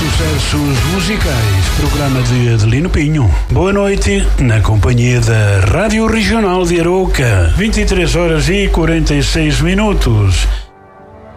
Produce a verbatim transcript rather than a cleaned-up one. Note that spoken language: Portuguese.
sucessos musicais, programa de Adelino Pinho. Boa noite, na companhia da Rádio Regional de Arouca, vinte e três horas e quarenta e seis minutos.